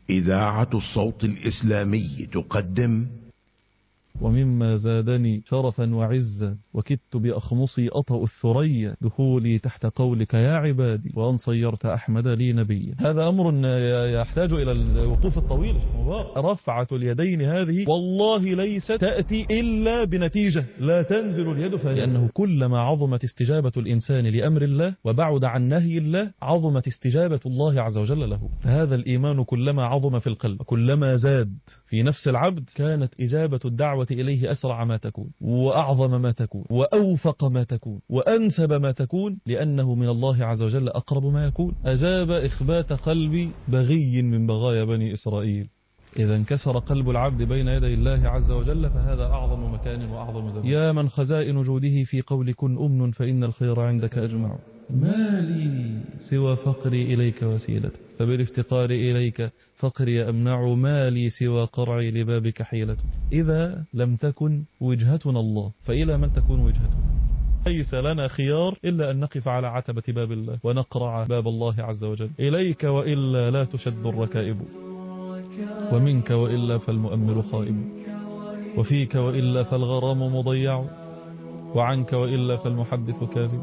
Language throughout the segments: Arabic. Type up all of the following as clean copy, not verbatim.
إذاعة الصوت الإسلامي تقدم. ومما زادني شرفا وعزا وكدت بأخمصي أطأ الثريا دخولي تحت قولك يا عبادي وأن صيرت أحمد لي نبيا. هذا أمر يحتاج إلى الوقوف الطويل. رفعة اليدين هذه والله ليست تأتي إلا بنتيجة، لا تنزل اليد لأنه كلما عظمت استجابة الإنسان لأمر الله وبعد عن نهي الله عظمت استجابة الله عز وجل له. فهذا الإيمان كلما عظم في القلب كلما زاد في نفس العبد كانت إجابة الدعوة إليه أسرع ما تكون وأعظم ما تكون وأوفق ما تكون وأنسب ما تكون، لأنه من الله عز وجل أقرب ما يكون. أجاب إخبات قلب بغي من بغايا بني إسرائيل. إذا انكسر قلب العبد بين يدي الله عز وجل فهذا أعظم مكان وأعظم زمان. يا من خزائن جوده في قول كن أمن فإن الخير عندك أجمع. ما لي سوى فقري إليك وسيلة فبالافتقار إليك فقري أمنع. ما لي سوى قرعي لبابك حيلة. إذا لم تكن وجهتنا الله فإلى من تكون وجهتنا؟ ليس لنا خيار إلا أن نقف على عتبة باب الله ونقرع باب الله عز وجل. إليك وإلا لا تشد الركائب، ومنك وإلا فالمؤمل خائب، وفيك وإلا فالغرام مضيع، وعنك وإلا فالمحدث كاذب.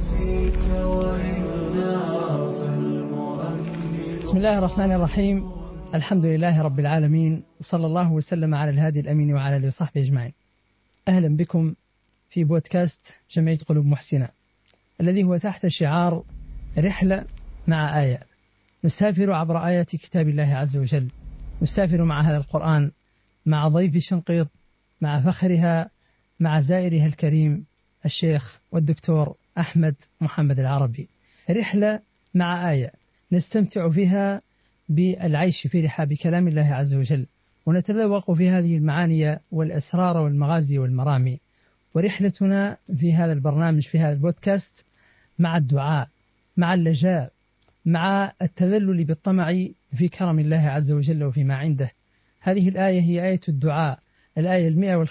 بسم الله الرحمن الرحيم. الحمد لله رب العالمين، صلى الله وسلم على الهادي الأمين وعلى آله وصحبه أجمعين. أهلا بكم في بودكاست جمعية قلوب محسنة الذي هو تحت شعار رحلة مع آية. نسافر عبر آيات كتاب الله عز وجل، نسافر مع هذا القرآن، مع ضيف شنقيط، مع فخرها، مع زائرها الكريم الشيخ والدكتور أحمد محمد العربي. رحلة مع آية نستمتع فيها بالعيش في رحاب كلام الله عز وجل، ونتذوق في هذه المعاني والأسرار والمغازي والمرامي. ورحلتنا في هذا البرنامج في هذا البودكاست مع الدعاء، مع اللجاء، مع التذلل بالطمع في كرم الله عز وجل وفيما عنده. هذه الآية هي آية الدعاء، الآية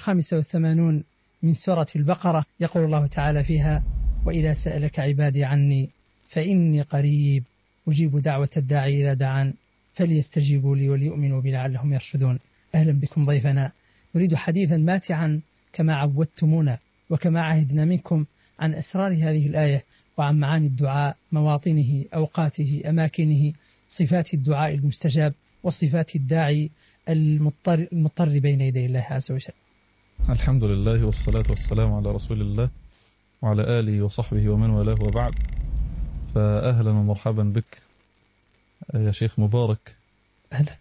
185 من سورة البقرة. يقول الله تعالى فيها: وإذا سألك عبادي عني فإني قريب أجيب دعوة الداعي إذا دعان فليستجيبوا لي وليؤمنوا بي لعلهم يرشدون. أهلا بكم ضيفنا. نريد حديثا ماتعا كما عودتمونا وكما عهدنا منكم عن أسرار هذه الآية وعن معاني الدعاء، مواطنه، أوقاته، أماكنه، صفات الدعاء المستجاب وصفات الداعي المضطر بين يدي الله عز وجل. الحمد لله والصلاة والسلام على رسول الله وعلى آله وصحبه ومن والاه وبعد. فأهلا ومرحبا بك يا شيخ مبارك. أهلا.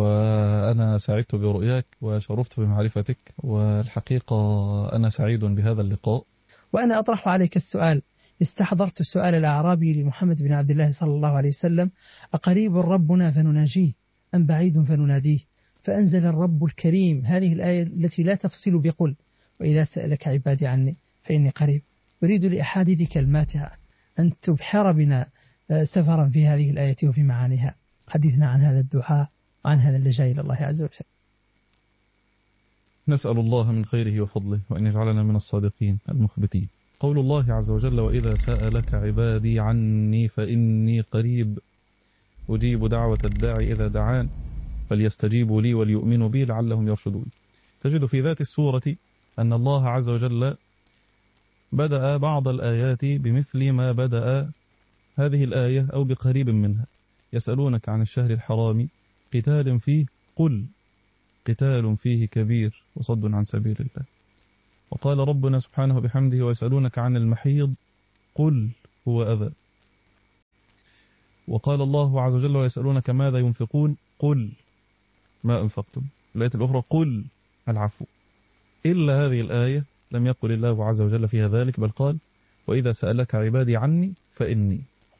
وأنا سعدت برؤياك وشرفت بمعرفتك، والحقيقة أنا سعيد بهذا اللقاء. وأنا أطرح عليك السؤال. استحضرت السؤال الأعرابي لمحمد بن عبد الله صلى الله عليه وسلم: أقريب ربنا فنناجيه أم بعيد فنناديه؟ فأنزل الرب الكريم هذه الآية التي لا تفصل بقل: وإذا سألك عبادي عني فإني قريب. أريد لأحاديثك الماتعة أن تبحر بنا سفرا في هذه الآية وفي معانيها. حدثنا عن هذا الدعاء وعن هذا اللجاء إلى الله عز وجل. نسأل الله من خيره وفضله وأن يجعلنا من الصادقين المخبتين. قول الله عز وجل: وإذا سألك عبادي عني فإني قريب أجيب دعوة الداعي إذا دعان فليستجيبوا لي وليؤمنوا بي لعلهم يرشدون. تجد في ذات السورة أن الله عز وجل بدأ بعض الآيات بمثل ما بدأ هذه الآية أو بقريب منها. يسألونك عن الشهر الحرام قتال فيه قل قتال فيه كبير وصد عن سبيل الله. وقال ربنا سبحانه بحمده: ويسألونك عن المحيض قل هو أذى. وقال الله عز وجل: ويسألونك ماذا ينفقون قل ما أنفقتم. الآية الأخرى قل العفو. إلا هذه الآية لم يقل الله عز وجل فيها ذلك، بل قال: وإذا سألك عبادي عني فإني.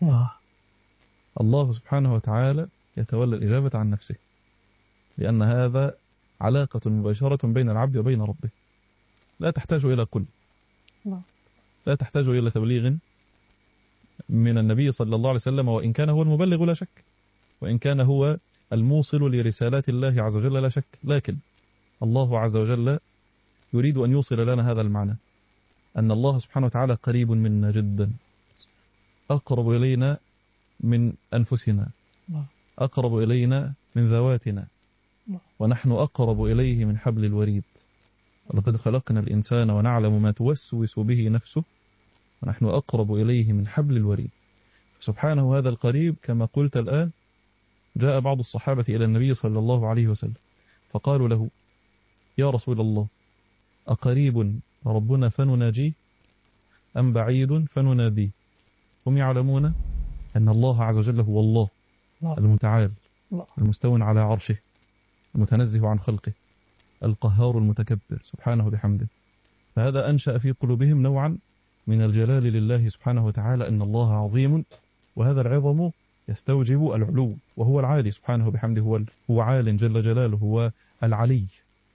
الله سبحانه وتعالى يتولى الإجابة عن نفسه، لأن هذا علاقة مباشرة بين العبد وبين ربه، لا تحتاج إلى قل، لا تحتاج إلى تبليغ من النبي صلى الله عليه وسلم، وإن كان هو المبلغ لا شك، وإن كان هو الموصل لرسالات الله عز وجل لا شك، لكن الله عز وجل يريد أن يوصل لنا هذا المعنى، أن الله سبحانه وتعالى قريب منا جدا، أقرب إلينا من أنفسنا، أقرب إلينا من ذواتنا، ونحن أقرب إليه من حبل الوريد. ولقد خلقنا الإنسان ونعلم ما توسوس به نفسه، ونحن أقرب إليه من حبل الوريد. سبحانه هذا القريب. كما قلت الآن، جاء بعض الصحابة إلى النبي صلى الله عليه وسلم فقالوا له: يا رسول الله، أقريب ربنا فنناجيه أم بعيد فنناديه؟ هم يعلمون أن الله عز وجل هو الله المتعال المستوى على عرشه، المتنزه عن خلقه، القهار المتكبر سبحانه بحمده. فهذا أنشأ في قلوبهم نوعا من الجلال لله سبحانه وتعالى، أن الله عظيم، وهذا العظم يستوجب العلو، وهو العالي سبحانه بحمده، هو عال جل جلاله، هو العلي.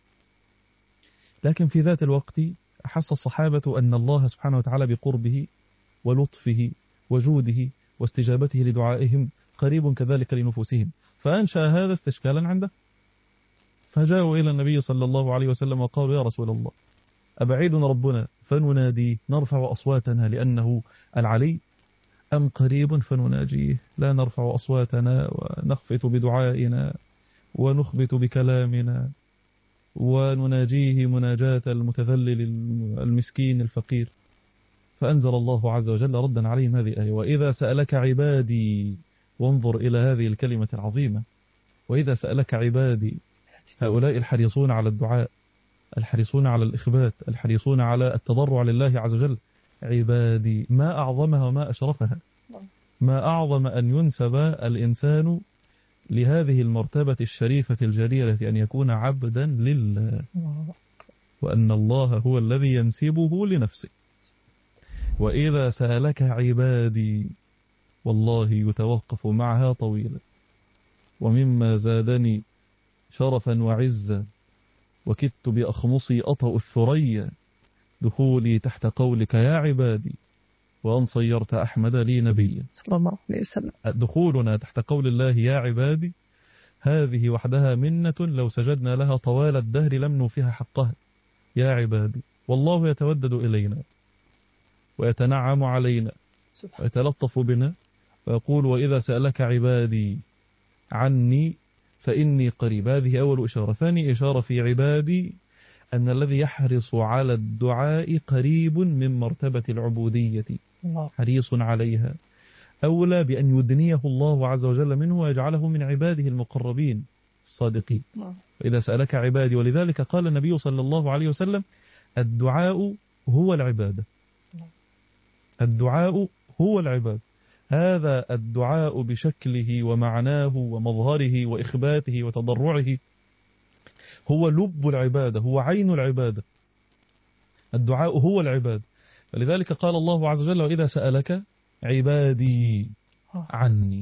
لكن في ذات الوقت أحس الصحابة أن الله سبحانه وتعالى بقربه ولطفه وجوده واستجابته لدعائهم قريب كذلك لنفوسهم، فأنشأ هذا استشكالا عنده، فجاءوا إلى النبي صلى الله عليه وسلم وقالوا: يا رسول الله، أبعيد ربنا فنناديه نرفع أصواتنا لأنه العلي، أم قريب فنناجيه لا نرفع أصواتنا ونخفت بدعائنا ونخبت بكلامنا ونناجيه مناجاة المتذلل المسكين الفقير؟ فأنزل الله عز وجل ردا عليهم هذه الآية: وإذا سألك عبادي، وانظر إلى هذه الكلمة العظيمة، وإذا سألك عبادي، هؤلاء الحريصون على الدعاء، الحريصون على الإخبات، الحريصون على التضرع لله عز وجل. عبادي، ما أعظمها وما أشرفها، ما أعظم أن ينسب الإنسان لهذه المرتبة الشريفة الجليلة، أن يكون عبدا لله، وأن الله هو الذي ينسبه لنفسه. وإذا سألك عبادي، والله يتوقف معها طويلا. ومما زادني شرفا وعزا وكدت بأخمصي أطأ الثريا دخولي تحت قولك يا عبادي، وأن صيرت أحمد لي نبيا صلى الله عليه وسلم. دخولنا تحت قول الله يا عبادي هذه وحدها منة لو سجدنا لها طوال الدهر لم نوفيها حقها. يا عبادي، والله يتودد إلينا ويتنعم علينا ويتلطف بنا ويقول: وإذا سألك عبادي عني فإني قريب. هذه أول إشارة. ثاني إشارة في عبادي أن الذي يحرص على الدعاء قريب من مرتبة العبودية، حريص عليها، أولى بأن يدنيه الله عز وجل منه ويجعله من عباده المقربين الصادقين. وإذا سألك عبادي، ولذلك قال النبي صلى الله عليه وسلم: الدعاء هو العبادة. الدعاء هو العبادة. هذا الدعاء بشكله ومعناه ومظهره وإخباته وتضرعه هو لب العبادة، هو عين العبادة. الدعاء هو العبادة. فلذلك قال الله عز وجل: وإذا سألك عبادي عني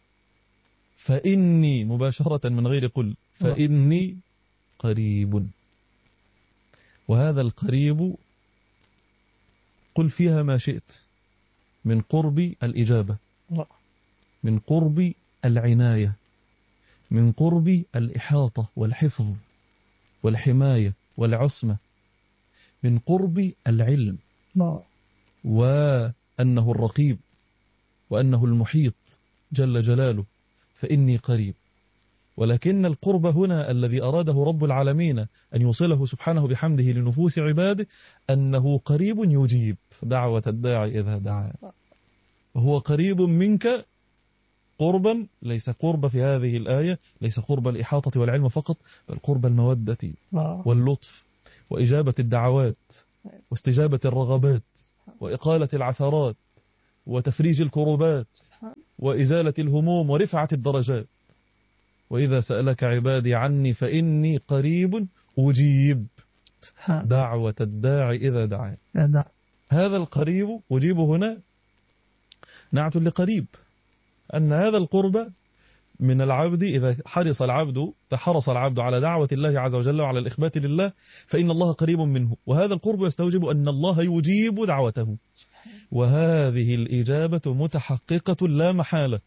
فإني، مباشرة من غير قل، فإني قريب. وهذا القريب قل فيها ما شئت من قرب الإجابة، من قرب العناية، من قرب الإحاطة والحفظ والحماية والعصمة، من قرب العلم، وأنه الرقيب وأنه المحيط جل جلاله. فإني قريب. ولكن القرب هنا الذي أراده رب العالمين أن يوصله سبحانه بحمده لنفوس عباده أنه قريب يجيب دعوة الداعي إذا دعا. وهو قريب منك قربا، ليس قرب في هذه الآية، ليس قرب الإحاطة والعلم فقط، بل قرب المودة واللطف وإجابة الدعوات واستجابة الرغبات وإقالة العثرات وتفريج الكروبات وإزالة الهموم ورفعة الدرجات. وإذا سألك عبادي عني فإني قريب أجيب دعوة الداعي إذا دعا. هذا القريب أجيب هنا نعت لقريب، أن هذا القرب من العبد إذا تحرص العبد على دعوة الله عز وجل وعلى الإخبات لله فإن الله قريب منه، وهذا القرب يستوجب أن الله يجيب دعوته، وهذه الإجابة متحققة لا محالة.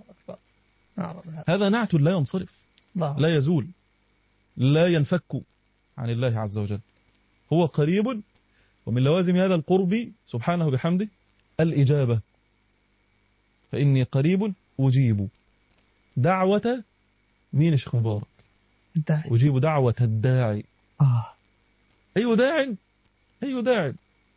هذا نعت لا ينصرف، لا يزول، لا ينفك عن الله عز وجل. هو قريب، ومن لوازم هذا القرب سبحانه بحمده الإجابة. فإني قريب أجيب دعوة مين يا شيخ مبارك؟ الداعي. أجيب دعوة الداعي. أي داع؟ أي داع؟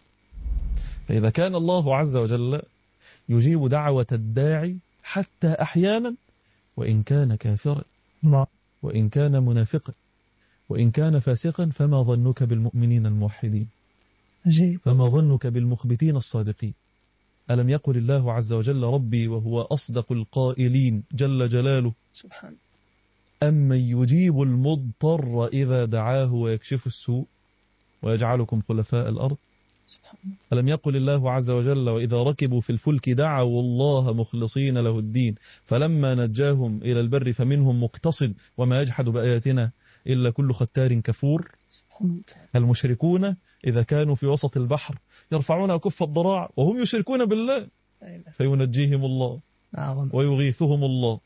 فإذا كان الله عز وجل يجيب دعوة الداعي حتى أحيانا وإن كان كافرا وإن كان منافقا وإن كان فاسقا، فما ظنك بالمؤمنين الموحدين؟ عجيب. فما ظنك بالمخبتين الصادقين؟ ألم يقل الله عز وجل ربي وهو أصدق القائلين جل جلاله سبحانه أمن يجيب المضطر إذا دعاه ويكشف السوء ويجعلكم خلفاء الأرض؟ سبحانه. ألم يقل الله عز وجل وإذا ركبوا في الفلك دعوا الله مخلصين له الدين فلما نجاهم إلى البر فمنهم مقتصد وما يجحد بآياتنا إلا كل ختار كفور؟ المشركون إذا كانوا في وسط البحر يرفعون أكف الضراع وهم يشركون بالله فينجيهم الله ويغيثهم الله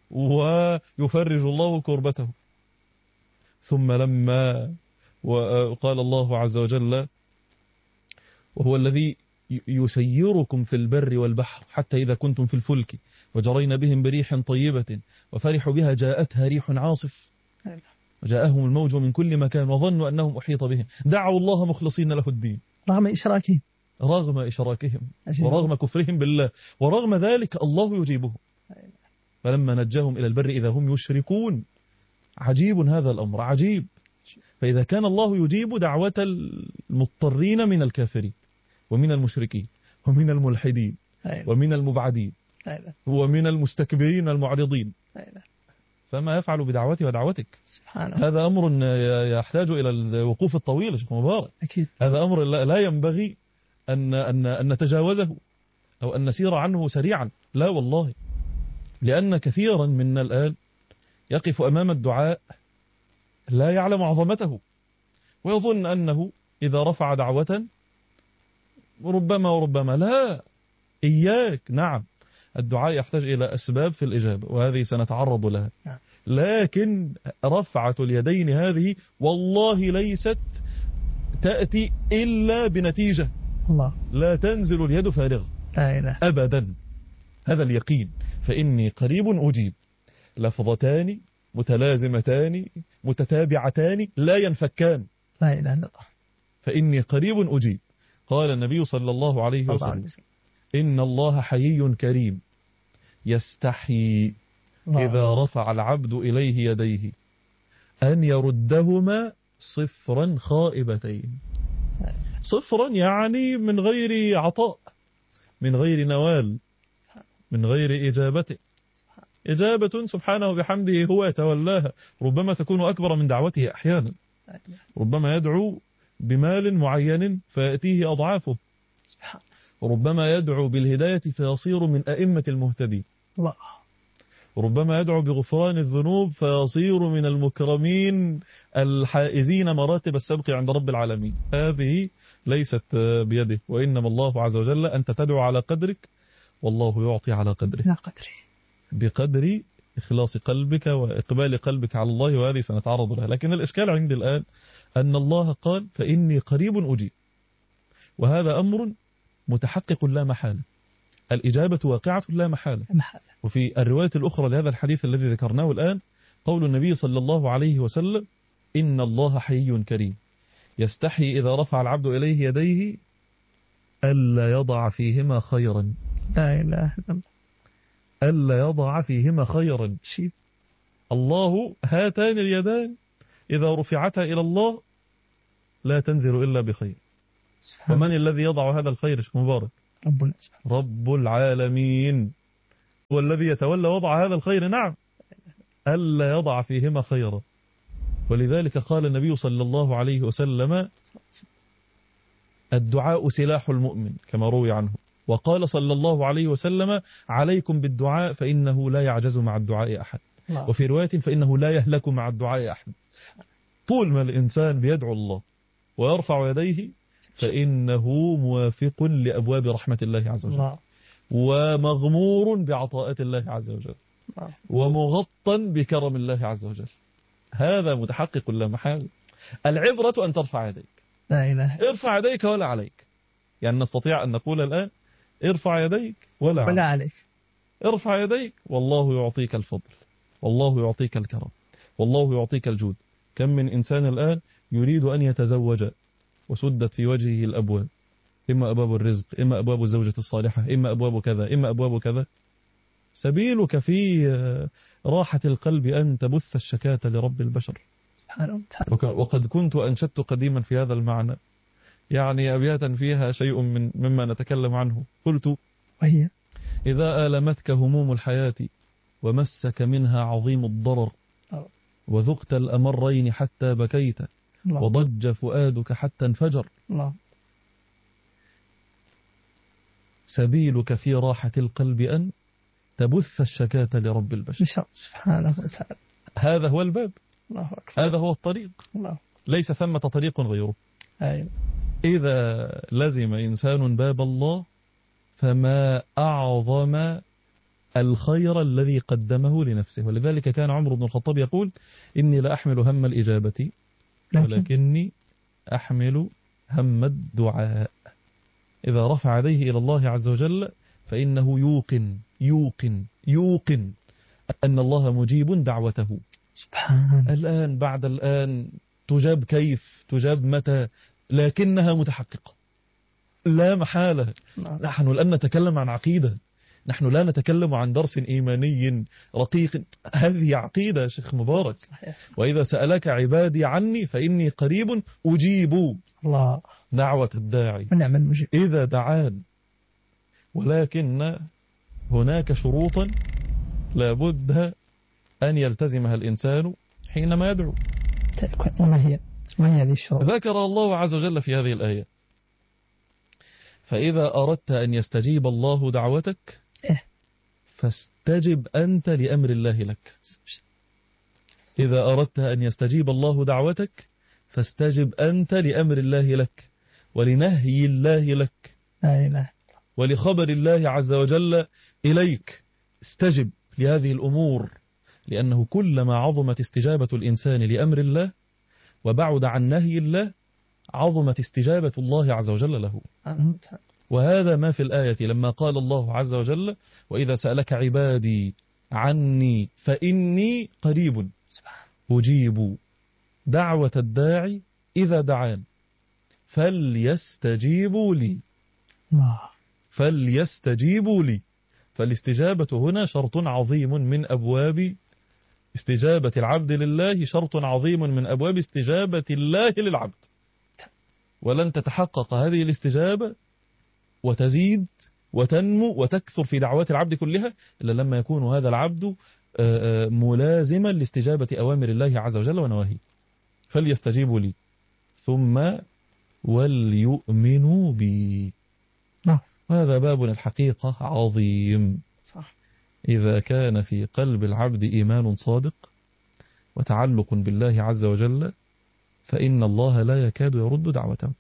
ويفرج الله كربته. ثم لما وقال الله عز وجل وهو الذي يسيركم في البر والبحر حتى إذا كنتم في الفلك وجرين بهم بريح طيبة وفرحوا بها جاءتها ريح عاصف وجاءهم الموج من كل مكان وظنوا أنهم أحيط بهم دعوا الله مخلصين له الدين رغم إشراكهم ورغم كفرهم بالله، ورغم ذلك الله يجيبهم فلما نجاهم إلى البر إذا هم يشركون. عجيب هذا الأمر، عجيب. فإذا كان الله يجيب دعوة المضطرين من الكافرين ومن المشركين ومن الملحدين ومن المبعدين ومن المستكبرين المعرضين، فما يفعل بدعوتي ودعوتك؟ سبحانه. هذا أمر يحتاج إلى الوقوف الطويل يا شيخ مبارك. أكيد. هذا أمر لا ينبغي أن نتجاوزه أو أن نسير عنه سريعا، لا والله. لأن كثيرا منا الآن يقف أمام الدعاء لا يعلم عظمته ويظن أنه إذا رفع دعوة ربما لا. إياك، نعم الدعاء يحتاج إلى أسباب في الإجابة وهذه سنتعرض لها، لكن رفعة اليدين هذه والله ليست تأتي إلا بنتيجة. الله. لا تنزل اليد فارغة أبدا، هذا اليقين. فإني قريب أجيب، لفظتان متلازمتان متتابعتان لا ينفكان. لا إله إلا الله. فإني قريب أجيب. قال النبي صلى الله عليه وسلم إن الله حيي كريم يستحي إذا رفع العبد إليه يديه أن يردهما صفرا خائبتين. صفرا يعني من غير عطاء، من غير نوال، من غير إجابته. إجابة سبحانه بحمده هو يتولاها، ربما تكون أكبر من دعوته أحيانا. ربما يدعو بمال معين فيأتيه أضعافه، ربما يدعو بالهداية فيصير من أئمة المهتدين، ربما يدعو بغفران الذنوب فيصير من المكرمين الحائزين مراتب السبق عند رب العالمين. هذه ليست بيده، وإنما الله عز وجل أنت تدعو على قدرك والله يعطي على قدره، بقدر إخلاص قلبك وإقبال قلبك على الله، وهذه سنتعرض لها. لكن الإشكال عندي الآن أن الله قال فإني قريب أجيب، وهذا أمر متحقق لا محالة، الإجابة واقعة لا محالة. وفي الرواية الأخرى لهذا الحديث الذي ذكرناه الآن قول النبي صلى الله عليه وسلم إن الله حيي كريم يستحي إذا رفع العبد إليه يديه ألا يضع فيهما خيرا. لا إله إلا الله. ألا يضع فيهما خيرا. الله هاتان اليدان إذا رفعتا إلى الله لا تنزل إلا بخير. ومن الذي يضع هذا الخير شيخ مبارك؟ رب العالمين هو الذي يتولى وضع هذا الخير. نعم، ألا يضع فيهما خيرا. ولذلك قال النبي صلى الله عليه وسلم الدعاء سلاح المؤمن كما روي عنه، وقال صلى الله عليه وسلم عليكم بالدعاء فإنه لا يعجز مع الدعاء أحد، وفي رواية فإنه لا يهلك مع الدعاء أحد. طول ما الإنسان بيدعو الله ويرفع يديه فإنه موافق لأبواب رحمة الله عز وجل، ومغمور بعطاءات الله عز وجل، ومغطى بكرم الله عز وجل. هذا متحقق لا محال. العبرة أن ترفع يديك. لا إله. ارفع يديك ولا عليك. يعني نستطيع أن نقول الآن ارفع يديك ولا عليك. ارفع يديك والله يعطيك الفضل، والله يعطيك الكرم، والله يعطيك الجود. كم من إنسان الآن يريد أن يتزوج وسدت في وجهه الأبواب، إما أبواب الرزق، إما أبواب الزوجة الصالحة، إما أبواب كذا، إما أبواب كذا. سبيلك في راحة القلب أن تبث الشكاة لرب البشر. وقد كنت أنشدت قديما في هذا المعنى، يعني أبياتا فيها شيء مما نتكلم عنه. قلت: وهي إذا آلمتك هموم الحياة ومسك منها عظيم الضرر، وذقت الأمرين حتى بكيت، وضج فؤادك حتى انفجر، سبيلك في راحة القلب أن تبث الشكاة لرب البشر. سبحانه وتعالى. هذا هو الباب، الله أكبر. هذا هو الطريق، ليس ثمة طريق غيره. أيوة. إذا لزم إنسان باب الله فما أعظم الخير الذي قدمه لنفسه. ولذلك كان عمر بن الخطاب يقول: إني لا أحمل هم الإجابة ولكني أحمل هم الدعاء. إذا رفع يديه إلى الله عز وجل فإنه يوقن أن الله مجيب دعوته. سبحان. الآن بعد الآن تجاب كيف، تجاب متى، لكنها متحققة لا محالة. نحن الآن نتكلم عن عقيدة، نحن لا نتكلم عن درس إيماني رقيق. هذه عقيدة شيخ مبارك. وإذا سألك عبادي عني فإني قريب أجيب الله دعوة الداعي ونعم المجيب إذا دعان. ولكن هناك شروطا لابد أن يلتزمها الإنسان حينما يدعو. وما هي هذه الشروط؟ ذكر الله عز وجل في هذه الآية: فإذا أردت أن يستجيب الله دعوتك فاستجب أنت لأمر الله لك. إذا أردت أن يستجيب الله دعوتك فاستجب أنت لأمر الله لك ولنهي الله لك ولخبر الله عز وجل إليك. استجب لهذه الأمور، لأنه كلما عظمت استجابة الإنسان لأمر الله وبعد عن نهي الله عظمت استجابة الله عز وجل له. وهذا ما في الآية لما قال الله عز وجل: وإذا سألك عبادي عني فإني قريب أجيب دعوة الداعي إذا دعان فليستجيبوا لي. فليستجيبوا لي. فالاستجابة هنا شرط عظيم من أبواب استجابة العبد لله، شرط عظيم من أبواب استجابة الله للعبد. ولن تتحقق هذه الاستجابة وتزيد وتنمو وتكثر في دعوات العبد كلها إلا لما يكون هذا العبد ملازما لاستجابة أوامر الله عز وجل ونواهيه. فليستجيبوا لي ثم وليؤمنوا بي. هذا باب الحقيقة عظيم. إذا كان في قلب العبد إيمان صادق وتعلق بالله عز وجل فإن الله لا يكاد يرد دعوته.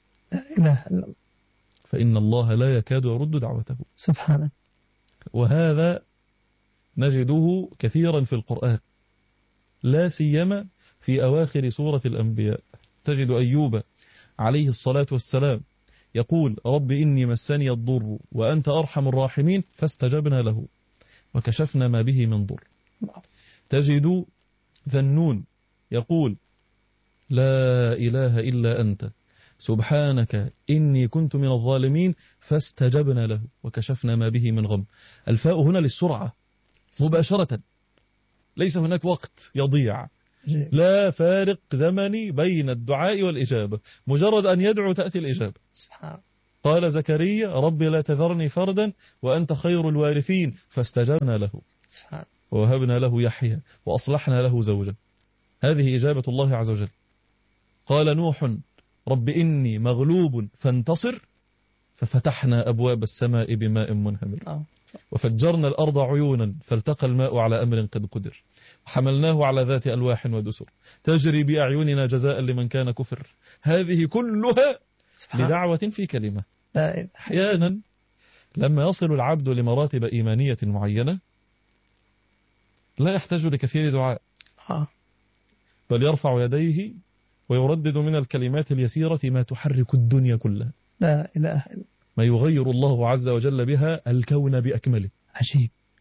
فإن الله لا يكاد يرد دعوته سبحانه. وهذا نجده كثيرا في القرآن، لا سيما في أواخر سورة الأنبياء. تجد أيوب عليه الصلاة والسلام يقول: رب إني مسني الضر وأنت أرحم الراحمين فاستجبنا له وكشفنا ما به من ضر. تجد ذنون يقول: لا إله إلا أنت سبحانك إني كنت من الظالمين فاستجبنا له وكشفنا ما به من غم. الفاء هنا للسرعة مباشرة، ليس هناك وقت يضيع، لا فارق زمني بين الدعاء والإجابة، مجرد أن يدعو تأتي الإجابة. قال زكريا: ربي لا تذرني فردا وأنت خير الوارثين فاستجبنا له ووهبنا له يحيى وأصلحنا له زوجا. هذه إجابة الله عز وجل. قال نوح: رب إني مغلوب فانتصر ففتحنا أبواب السماء بماء منهمر وفجرنا الأرض عيونا فالتقى الماء على أمر قد قدر حملناه على ذات ألواح ودسر تجري بأعيننا جزاء لمن كان كفر. هذه كلها لدعوة في كلمة. أحيانا لما يصل العبد لمراتب إيمانية معينة لا يحتاج لكثير دعاء، بل يرفع يديه ويردد من الكلمات اليسيرة ما تحرك الدنيا كلها. لا إله إلا ما يغير الله عز وجل بها الكون بأكمله. عجيب.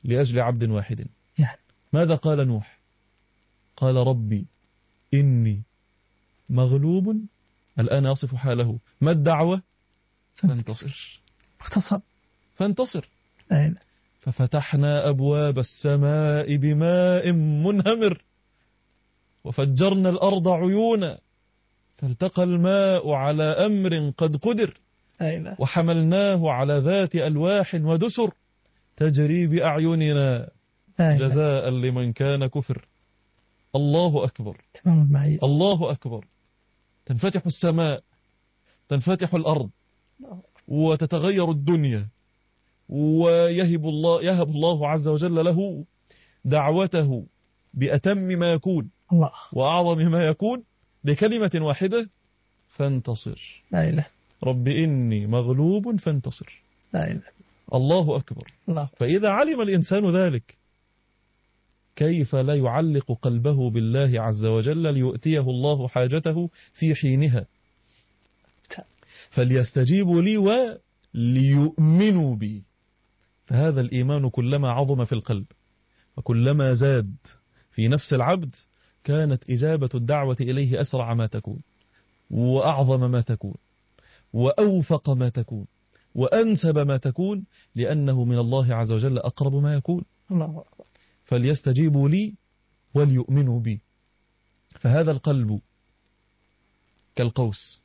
لأجل عبد واحد. يعني ماذا قال نوح؟ قال ربي إني مغلوب. الآن يصف حاله. ما الدعوة؟ فانتصر. اختصر. فانتصر. لا. ففتحنا أبواب السماء بماء منهمر وفجرنا الأرض عيونا فالتقى الماء على أمر قد قدر لا. وحملناه على ذات ألواح ودسر تجري بأعيننا جزاء لمن كان كفر. الله أكبر. تمام معي. الله أكبر. تنفتح السماء، تنفتح الأرض، وتتغير الدنيا، ويهب الله عز وجل له دعوته بأتم ما يكون الله وأعظم ما يكون بكلمة واحدة: فانتصر. لا إله. رب إني مغلوب فانتصر. لا إله. الله أكبر. الله. فإذا علم الإنسان ذلك كيف لا يعلق قلبه بالله عز وجل ليؤتيه الله حاجته في حينها. فليستجيبوا لي وليؤمنوا بي. فهذا الإيمان كلما عظم في القلب وكلما زاد في نفس العبد كانت إجابة الدعوة إليه أسرع ما تكون وأعظم ما تكون وأوفق ما تكون وأنسب ما تكون، لأنه من الله عز وجل أقرب ما يكون. الله. فليستجيبوا لي وليؤمنوا بي. فهذا القلب كالقوس،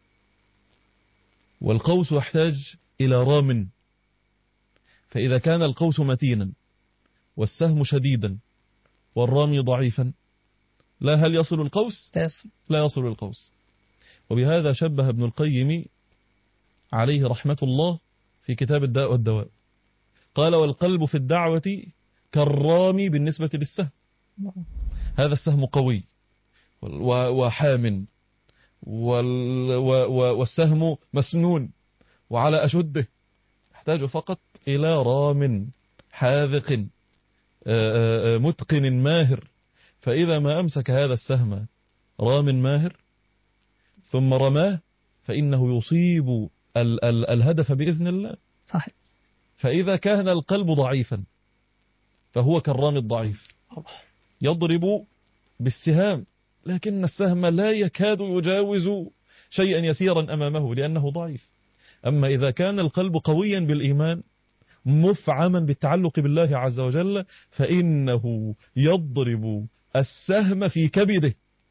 والقوس يحتاج إلى رام. فإذا كان القوس متينا والسهم شديدا والرامي ضعيفا، لا هل يصل القوس؟ لا يصل القوس. وبهذا شبه ابن القيم عليه رحمة الله في كتاب الداء والدواء، قال: والقلب في الدعوة كالرامي بالنسبة للسهم. هذا السهم قوي وحام، والسهم مسنون وعلى أشده، يحتاج فقط إلى رام حاذق متقن ماهر. فإذا ما أمسك هذا السهم رام ماهر ثم رماه فإنه يصيب الهدف بإذن الله. صحيح. فإذا كان القلب ضعيفا فهو كالرام الضعيف، يضرب بالسهام لكن السهم لا يكاد يجاوز شيئا يسيرا أمامه لأنه ضعيف. أما إذا كان القلب قويا بالإيمان مفعما بالتعلق بالله عز وجل فإنه يضرب السهم في كبده.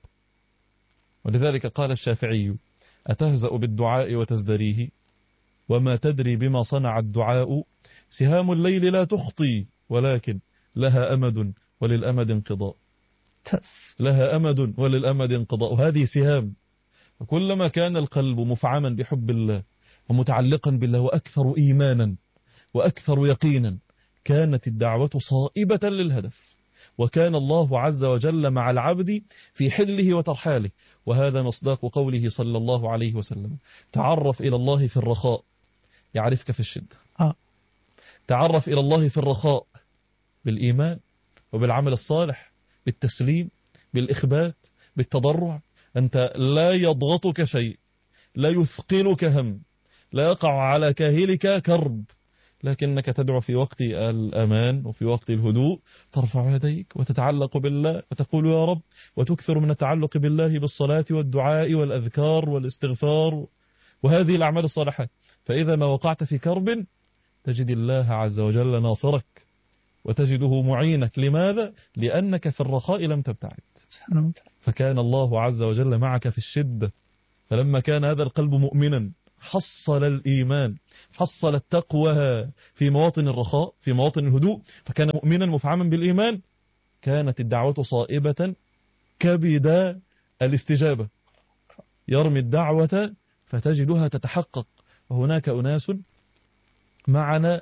ولذلك قال الشافعي: أتهزأ بالدعاء وتزدريه وما تدري بما صنع الدعاء، سهام الليل لا تخطي ولكن لها أمد وللأمد انقضاء. لها أمد وللأمد انقضاء. هذه سهام. فكلما كان القلب مفعما بحب الله ومتعلقا بالله وأكثر إيمانا وأكثر يقينا كانت الدعوة صائبة للهدف، وكان الله عز وجل مع العبد في حله وترحاله. وهذا مصداق قوله صلى الله عليه وسلم: تعرف إلى الله في الرخاء يعرفك في الشدة. تعرف إلى الله في الرخاء بالإيمان وبالعمل الصالح، بالتسليم، بالإخبات، بالتضرع. أنت لا يضغطك شيء، لا يثقلك هم، لا يقع على كاهلك كرب، لكنك تدعو في وقت الأمان وفي وقت الهدوء، ترفع يديك وتتعلق بالله وتقول يا رب، وتكثر من التعلق بالله بالصلاة والدعاء والأذكار والاستغفار وهذه الأعمال الصالحة. فإذا ما وقعت في كرب تجد الله عز وجل ناصرك وتجده معينك. لماذا؟ لأنك في الرخاء لم تبتعد، فكان الله عز وجل معك في الشدة. فلما كان هذا القلب مؤمنا حصل الإيمان، حصل التقوى في مواطن الرخاء، في مواطن الهدوء، فكان مؤمنا مفعما بالإيمان. كانت الدعوة صائبة كبد الاستجابة، يرمي الدعوة فتجدها تتحقق. وهناك أناس معنا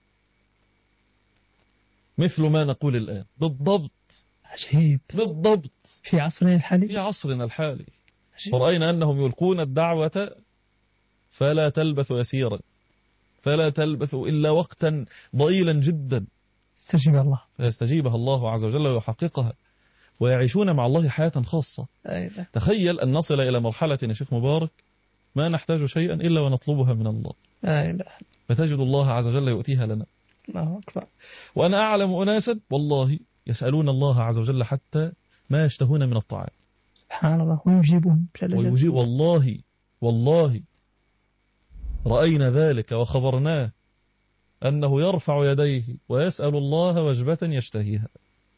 مثل ما نقول الآن بالضبط. عجيب. بالضبط في عصرنا الحالي. في عصرنا الحالي. ورأينا أنهم يلقون الدعوة فلا تلبث يسيرا، فلا تلبث إلا وقتا ضئيلا جدا استجيب الله، فيستجيبها الله عز وجل ويحققها، ويعيشون مع الله حياة خاصة. تخيل أن نصل إلى مرحلة يا شيخ مبارك ما نحتاج شيئا إلا ونطلبها من الله، فتجد الله عز وجل يؤتيها لنا. الله أكبر. وأنا أعلم أناسا والله يسألون الله عز وجل حتى ما يشتهون من الطعام، سبحان الله، ويجيبهم ويجيب. والله رأينا ذلك وخبرناه أنه يرفع يديه ويسأل الله وجبة يشتهيها،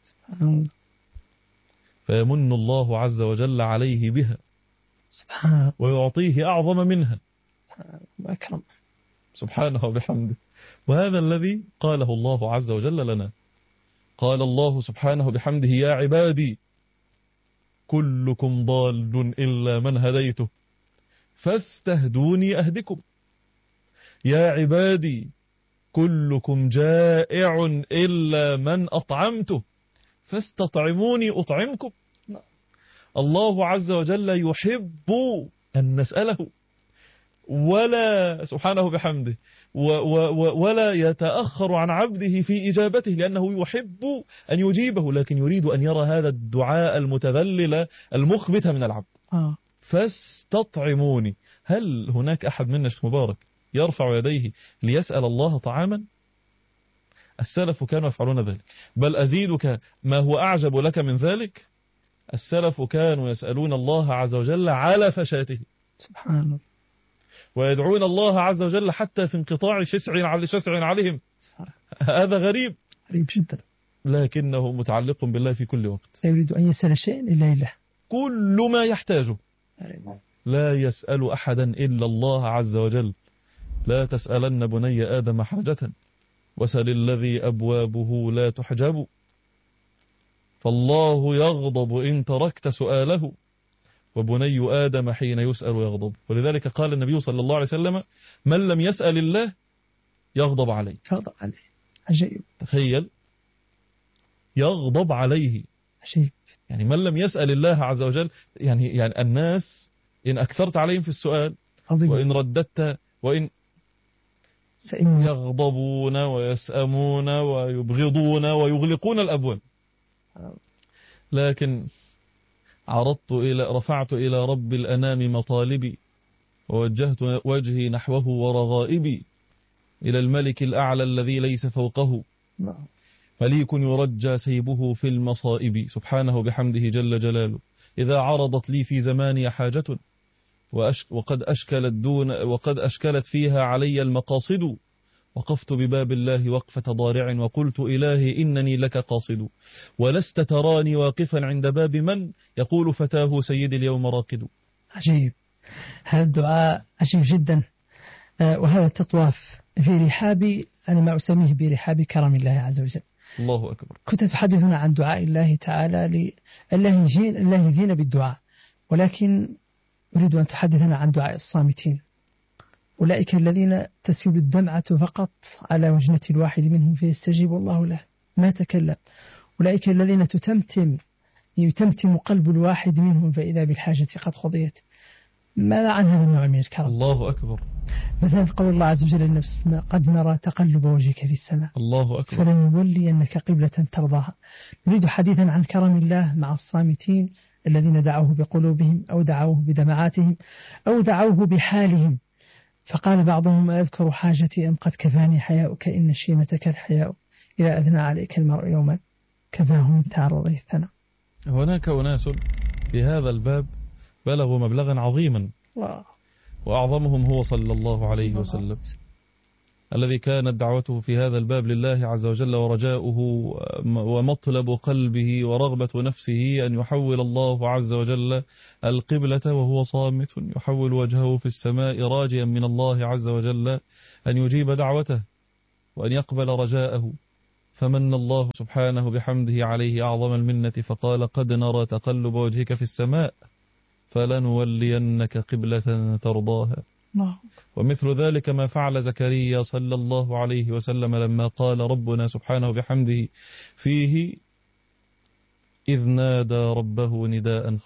فيمن الله عز وجل عليه بها سبحان ويعطيه أعظم منها أكرم سبحانه وبحمده. وهذا الذي قاله الله عز وجل لنا. قال الله سبحانه بحمده: يا عبادي كلكم ضال إلا من هديته فاستهدوني أهدكم. يا عبادي كلكم جائع إلا من أطعمته فاستطعموني أطعمكم. الله عز وجل يحب أن نسأله، ولا سبحانه بحمده ولا يتأخر عن عبده في إجابته، لأنه يحب أن يجيبه، لكن يريد أن يرى هذا الدعاء المتذلل المخبت من العبد. فاستطعموني. هل هناك أحد منا شيخ مبارك يرفع يديه ليسأل الله طعاما؟ السلف كانوا يفعلون ذلك، بل أزيدك ما هو أعجب لك من ذلك، السلف كانوا يسألون الله عز وجل على فشاته، سبحان الله، ويدعون الله عز وجل حتى في انقطاع شسع عليهم. هذا غريب جدا، لكنه متعلق بالله في كل وقت، لا يريد أن يسأل شيء إلا إله، كل ما يحتاجه. لا يسأل أحدا إلا الله عز وجل. لا تسألن بني آدم حاجة وسل الذي أبوابه لا تحجب، فالله يغضب إن تركت سؤاله، وبني آدم حين يسأل يغضب. ولذلك قال النبي صلى الله عليه وسلم: من لم يسأل الله يغضب عليه. يغضب عليه. عجيب. تخيل، يغضب عليه. عجيب. يعني من لم يسأل الله عز وجل، يعني الناس إن أكثرت عليهم في السؤال عظيم. وإن رددت وإن يغضبون ويسأمون ويبغضون ويغلقون الأبواب. لكن رفعت إلى رب الأنام مطالبي، ووجهت وجهي نحوه ورغائبي، إلى الملك الأعلى الذي ليس فوقه مليك يرجى سيبه في المصائب، سبحانه بحمده جل جلاله. إذا عرضت لي في زماني حاجة وقد أشكلت فيها علي المقاصد، وقفت بباب الله وقفة ضارع وقلت: إلهي إنني لك قاصد، ولست تراني واقفا عند باب من يقول فتاه سيدي اليوم راقد. عجيب، هذا الدعاء عجيب جدا. وهذا التطواف في رحاب، أنا ما أسميه برحاب كرم الله عز وجل. الله أكبر. كنت تحدثنا عن دعاء الله تعالى الله يجينا بالدعاء، ولكن أريد أن تحدثنا عن دعاء الصامتين، أولئك الذين تسيل الدمعة فقط على وجنة الواحد منهم فيستجيب الله له ما تكلم، أولئك الذين يتمتم قلب الواحد منهم فإذا بالحاجة قد قضيت. ماذا عن هذا النوع من الكرم؟ الله أكبر. مثلا قول الله عز وجل للنفس: قد نرى تقلب وجهك في السماء الله أكبر فلنولينك قبلة ترضاها. نريد حديثا عن كرم الله مع الصامتين الذين دعوه بقلوبهم أو دعوه بدمعاتهم أو دعوه بحالهم، فقال بعضهم: أذكر حاجتي أم قد كفاني حياؤك إن شيمتك الحياء إذا أثنى عليك المرء يوما كفاه من تعرضه الثناء. هناك أناس في هذا الباب بلغوا مبلغا عظيما، وأعظمهم هو صلى الله عليه وسلم، الذي كانت دعوته في هذا الباب لله عز وجل ورجاؤه ومطلب قلبه ورغبة نفسه أن يحول الله عز وجل القبلة وهو صامت، يحول وجهه في السماء راجيا من الله عز وجل أن يجيب دعوته وأن يقبل رجاءه. فمن الله سبحانه بحمده عليه أعظم المنة، فقال: قد نرى تقلب وجهك في السماء فلنولينك قبلة ترضاها. ومثل ذلك ما فعل زكريا صلى الله عليه وسلم لما قال ربنا سبحانه بحمده فيه: إذ نادى ربه نداء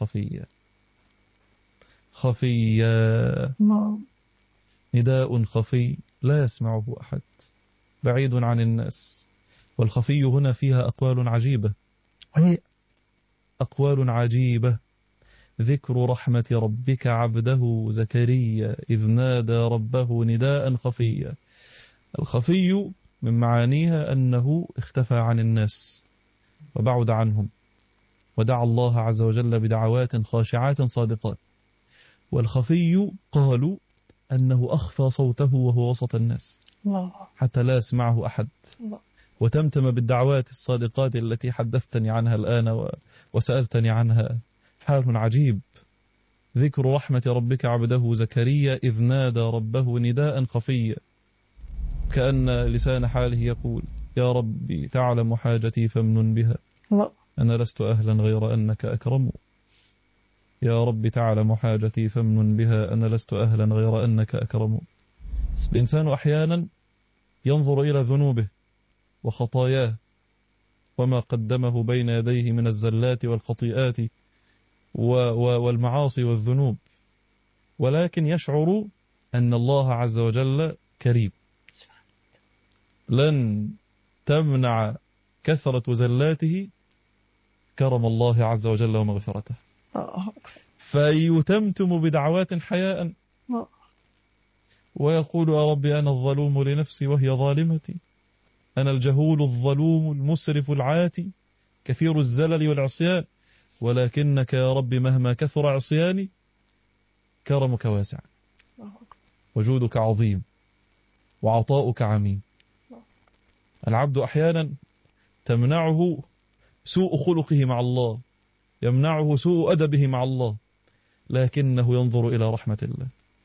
خفيا نداء خفي لا يسمعه أحد، بعيد عن الناس. والخفي هنا فيها أقوال عجيبة، وهي أقوال عجيبة: ذكر رحمة ربك عبده زكريا إذ نادى ربه نداء خفيا. الخفي من معانيها أنه اختفى عن الناس وبعد عنهم، ودعا الله عز وجل بدعوات خاشعات صادقات. والخفي قالوا أنه أخفى صوته وهو وسط الناس حتى لا يسمعه أحد، وتمتم بالدعوات الصادقات التي حدثتني عنها الآن وسألتني عنها. حال عجيب، ذكر رحمة ربك عبده زكريا إذ نادى ربه نداء خفيا، كأن لسان حاله يقول يا ربي تعلم حاجتي فامنن بها، أنا لست أهلا غير أنك أكرم. يا رب تعلم حاجتي فامنن بها، أنا لست أهلا غير أنك أكرم. الإنسان أحيانا ينظر إلى ذنوبه وخطاياه وما قدمه بين يديه من الزلات والخطيئات والمعاصي والذنوب، ولكن يشعر أن الله عز وجل كريم، لن تمنع كثرة زلاته كرم الله عز وجل ومغفرته، فيتمتم بدعوات حياء ويقول يا ربي أنا الظلوم لنفسي وهي ظالمتي، أنا الجهول الظلوم المسرف العاتي كثير الزلل والعصيان، ولكنك يا رب مهما كثر عصياني كرمك واسع وجودك عظيم وعطاؤك عميم. العبد أحيانا تمنعه سوء خلقه مع الله، يمنعه سوء أدبه مع الله، لكنه ينظر إلى رحمة الله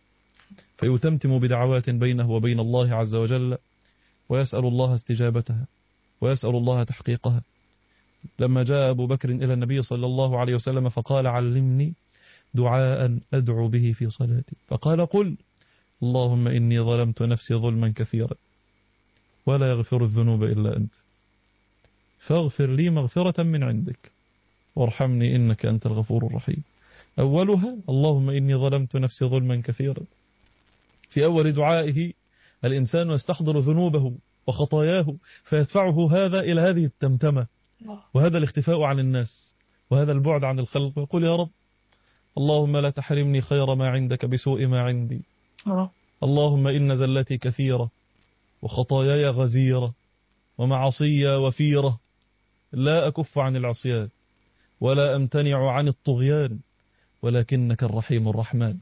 فيتمتم بدعوات بينه وبين الله عز وجل، ويسأل الله استجابتها ويسأل الله تحقيقها. لما جاء أبو بكر إلى النبي صلى الله عليه وسلم فقال علمني دعاء أدعو به في صلاتي، فقال قل اللهم إني ظلمت نفسي ظلما كثيرا ولا يغفر الذنوب إلا أنت، فاغفر لي مغفرة من عندك وارحمني إنك أنت الغفور الرحيم. أولها اللهم إني ظلمت نفسي ظلما كثيرا. في أول دعائه الإنسان يستحضر ذنوبه وخطاياه فيدفعه هذا إلى هذه التمتمة وهذا الاختفاء عن الناس وهذا البعد عن الخلق، ويقول يا رب اللهم لا تحرمني خير ما عندك بسوء ما عندي، اللهم إن زلتي كثيرة وخطاياي غزيرة ومعصية وفيرة، لا أكف عن العصيان ولا أمتنع عن الطغيان، ولكنك الرحيم الرحمن،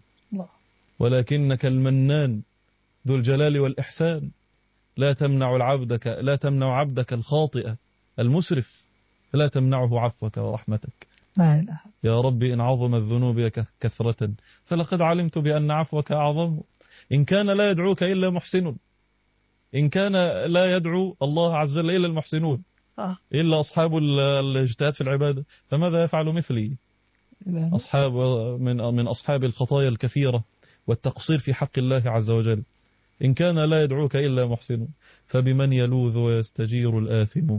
ولكنك المنان ذو الجلال والإحسان، لا تمنع عبدك الخاطئ المسرف، لا تمنعه عفوك ورحمتك. يا رب إن عظم الذنوب كثرة فلقد علمت بأن عفوك أعظم. إن كان لا يدعوك إلا محسن، إن كان لا يدعو الله عز وجل إلا المحسنون إلا أصحاب الاجتهاد في العبادة، فماذا يفعل مثلي أصحاب من أصحاب الخطايا الكثيرة والتقصير في حق الله عز وجل؟ إن كان لا يدعوك إلا محسن فبمن يلوذ ويستجير الآثم.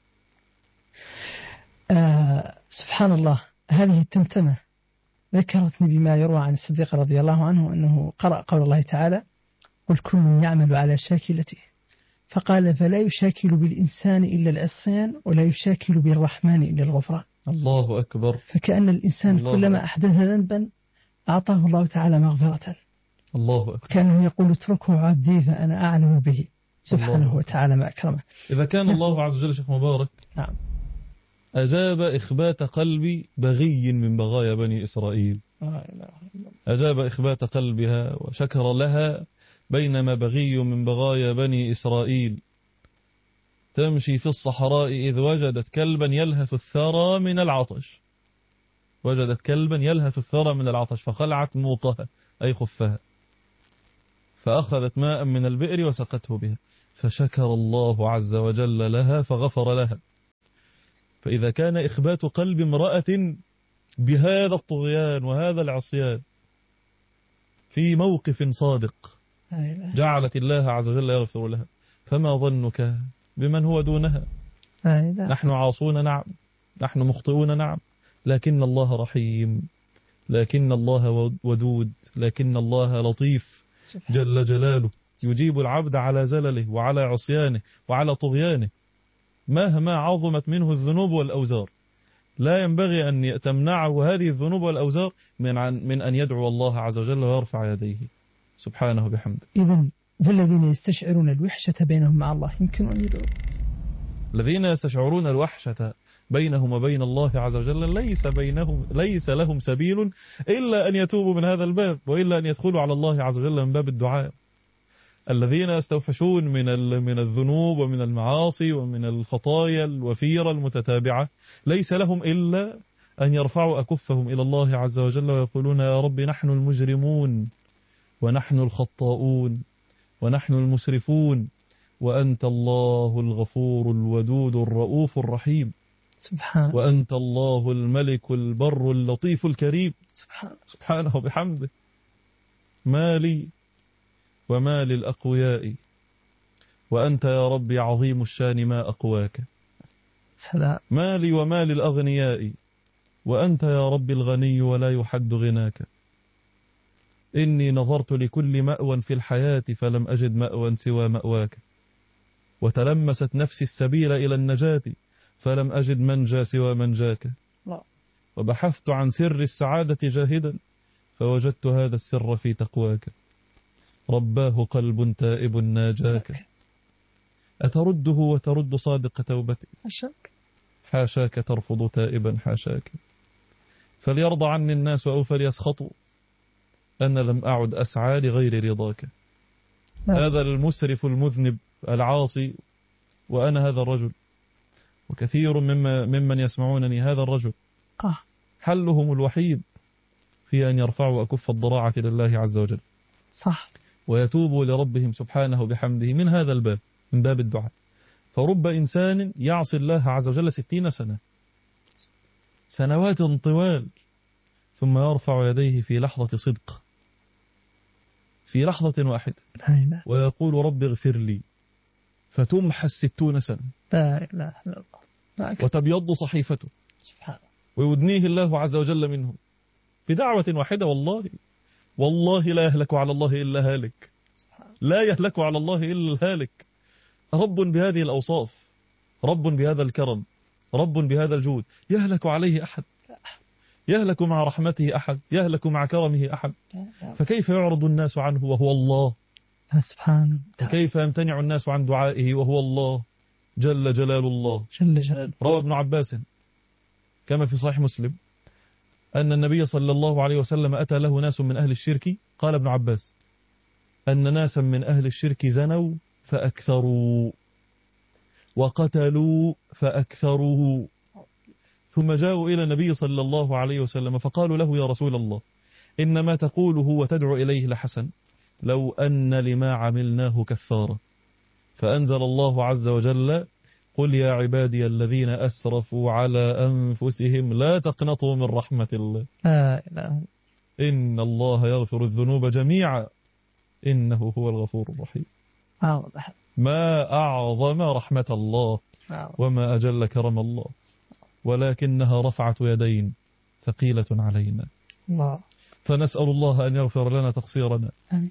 سبحان الله، هذه التمتمة ذكرتني بما يروى عن الصديق رضي الله عنه أنه قرأ قول الله تعالى قل كل يعمل على شاكلته، فقال فلا يشاكل بالإنسان إلا العصيان ولا يشاكل بالرحمن إلا الغفران. الله أكبر. فكأن الإنسان كلما أحدث ذنبا أعطاه الله تعالى مغفرة. الله أكبر. كانه يقول اتركه عبدي فأنا أعلم به سبحانه وتعالى ما أكرمه. إذا كان الله عز وجل شيخ مبارك نعم أجاب إخبات قلب بغي من بغايا بني إسرائيل، أجاب إخبات قلبها وشكر لها، بينما بغي من بغايا بني إسرائيل تمشي في الصحراء إذ وجدت كلبا يلهث الثرى من العطش، وجدت كلبا يلهث الثرى من العطش فخلعت موقها أي خفها فأخذت ماء من البئر وسقته بها، فشكر الله عز وجل لها فغفر لها. فإذا كان إخبات قلب امرأة بهذا الطغيان وهذا العصيان في موقف صادق جعلت الله عز وجل يغفر لها، فما ظنك بمن هو دونها؟ نحن عاصون نعم، نحن مخطئون نعم، لكن الله رحيم، لكن الله ودود، لكن الله لطيف جل جلاله، يجيب العبد على زلله وعلى عصيانه وعلى طغيانه مهما عظمت منه الذنوب والأوزار. لا ينبغي أن تمنعه هذه الذنوب والأوزار من أن يدعو الله عز وجل ويرفع يديه سبحانه بحمده. إذن والذين يستشعرون الوحشة بينهم مع الله يمكن أن يدعوا. الذين يستشعرون الوحشة بينهم وبين الله عز وجل ليس لهم سبيل إلا أن يتوبوا من هذا الباب، وإلا أن يدخلوا على الله عز وجل من باب الدعاء. الذين يستوحشون من الذنوب ومن المعاصي ومن الخطايا الوفيرة المتتابعة ليس لهم إلا أن يرفعوا أكفهم إلى الله عز وجل ويقولون يا رب نحن المجرمون ونحن الخطاؤون ونحن المسرفون، وأنت الله الغفور الودود الرؤوف الرحيم، وأنت الله الملك البر اللطيف الكريم سبحانه وبحمده. ما لي وما للأقوياء وأنت يا ربي عظيم الشان ما أقواك. ما لي وما للأغنياء وأنت يا ربي الغني ولا يحد غناك. إني نظرت لكل مأوى في الحياة فلم أجد مأوى سوى مأواك، وتلمست نفسي السبيل إلى النجاة فلم أجد منجى سوى منجاك، وبحثت عن سر السعادة جاهدا فوجدت هذا السر في تقواك. رباه قلب تائب ناجاك، أترده وترد صادق توبتي، حاشاك ترفض تائبا حاشاك. فليرضى عني الناس أو فليسخطوا أنا لم أعد أسعى لغير رضاك. هذا المسرف المذنب العاصي وأنا هذا الرجل، وكثير ممن يسمعونني هذا الرجل. حلهم الوحيد في أن يرفعوا أكف الضراعة لله عز وجل، صح، ويتوبوا لربهم سبحانه بحمده من هذا الباب، من باب الدعاء. فرب إنسان يعصي الله عز وجل 60 سنة، سنوات طوال، ثم يرفع يديه في لحظة صدق، في لحظة واحدة، ويقول رب اغفر لي، فتمحى 60 سنة، لا إله إلا الله، وتبيض صحيفته، ويدنيه الله عز وجل منه بدعوة واحدة. والله لا يهلك على الله إلا هالك، لا يهلك على الله إلا الهالك. رب بهذه الأوصاف، رب بهذا الكرم، رب بهذا الجود، يهلك عليه أحد؟ يهلك مع رحمته أحد؟ يهلك مع كرمه أحد؟ فكيف يعرض الناس عنه وهو الله سبحانه؟ فكيف يمتنع الناس عن دعائه وهو الله جل جلال الله. روى ابن عباس كما في صحيح مسلم أن النبي صلى الله عليه وسلم أتى له ناس من أهل الشرك. قال ابن عباس أن ناسا من أهل الشرك زنوا فأكثروا وقتلوا فأكثروا، ثم جاءوا إلى النبي صلى الله عليه وسلم فقالوا له يا رسول الله إن ما تقوله وتدعو إليه لحسن، لو أن لما عملناه كفارة. فأنزل الله عز وجل قل يا عبادي الذين أسرفوا على أنفسهم لا تقنطوا من رحمة الله إن الله يغفر الذنوب جميعا إنه هو الغفور الرحيم. ما أعظم رحمة الله وما أجل كرم الله، ولكنها رفعت يدين ثقيلة علينا. فنسأل الله أن يغفر لنا تقصيرنا،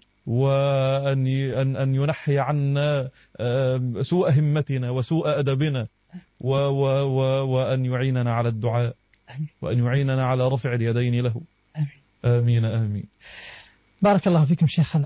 وأن ينحي عنا سوء همتنا وسوء أدبنا، وأن يعيننا على الدعاء، وأن يعيننا على رفع اليدين له. آمين آمين. بارك الله فيكم شيخنا.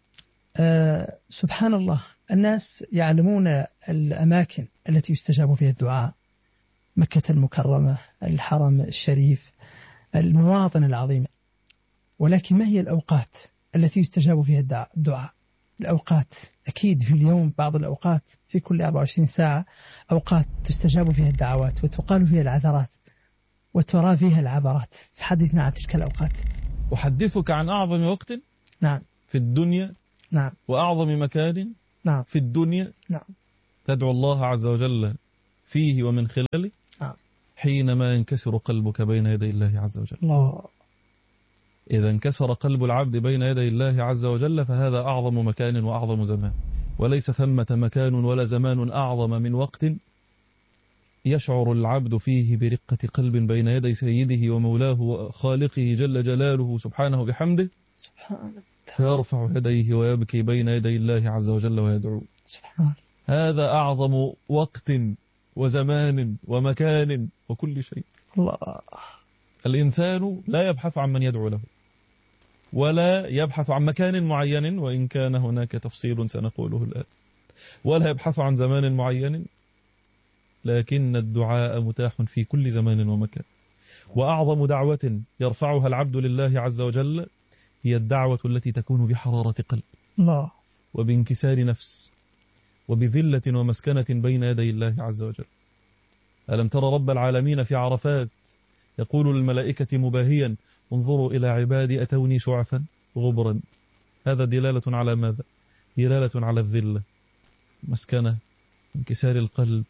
سبحان الله، الناس يعلمون الأماكن التي يستجاب فيها الدعاء، مكة المكرمة، الحرم الشريف، المواطن العظيمة، ولكن ما هي الأوقات التي يستجاب فيها الدعاء؟ الأوقات أكيد في اليوم بعض الأوقات، في كل 24 ساعة أوقات تستجاب فيها الدعوات وتقال فيها العثرات وترى فيها العبرات. حدثنا عن تلك الأوقات. أحدثك عن أعظم وقت نعم في الدنيا، نعم، وأعظم مكان نعم في الدنيا، نعم، تدعو الله عز وجل فيه ومن خلاله، نعم، حينما ينكسر قلبك بين يدي الله عز وجل. الله. إذا انكسر قلب العبد بين يدي الله عز وجل فهذا أعظم مكان وأعظم زمان، وليس ثمة مكان ولا زمان أعظم من وقت يشعر العبد فيه برقة قلب بين يدي سيده ومولاه وخالقه جل جلاله سبحانه بحمده، فيرفع يديه ويبكي بين يدي الله عز وجل ويدعو. هذا أعظم وقت وزمان ومكان وكل شيء. الله. الإنسان لا يبحث عن من يدعو له، ولا يبحث عن مكان معين، وإن كان هناك تفصيل سنقوله الآن، ولا يبحث عن زمان معين، لكن الدعاء متاح في كل زمان ومكان. وأعظم دعوة يرفعها العبد لله عز وجل هي الدعوة التي تكون بحرارة قلب الله، وبانكسار نفس وبذلة ومسكنة بين يدي الله عز وجل. ألم ترى رب العالمين في عرفات يقول للملائكة مباهيا انظروا إلى عبادي أتوني شعثا غبرا. هذا دلالة على ماذا؟ دلالة على الذلة، مسكنة، انكسار القلب.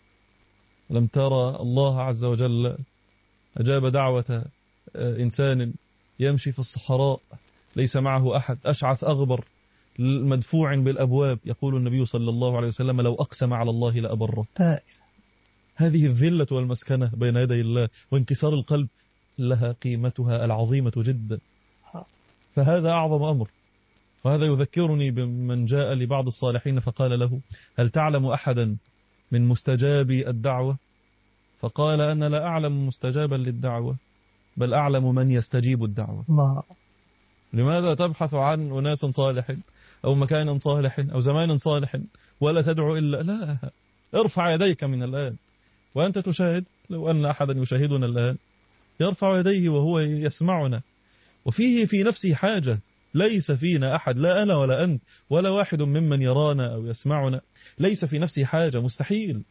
لم ترى الله عز وجل أجاب دعوة إنسان يمشي في الصحراء ليس معه أحد، أشعث أغبر مدفوع بالأبواب، يقول النبي صلى الله عليه وسلم لو أقسم على الله لأبره. هذه الذلة والمسكنة بين يدي الله وانكسار القلب لها قيمتها العظيمة جدا. فهذا أعظم أمر. وهذا يذكرني بمن جاء لبعض الصالحين فقال له هل تعلم أحدا من مستجابي الدعوة؟ فقال أنا لا أعلم مستجابا للدعوة، بل أعلم من يستجيب الدعوة. الله. لماذا تبحث عن أناس صالح أو مكان صالح أو زمان صالح ولا تدعو إلا لا؟ ارفع يديك من الآن وأنت تشاهد. لو أن أحدا يشاهدنا الآن يرفع يديه وهو يسمعنا وفيه في نفسه حاجة، ليس فينا أحد، لا أنا ولا أنت ولا واحد ممن يرانا أو يسمعنا، ليس في نفسه حاجة، مستحيل.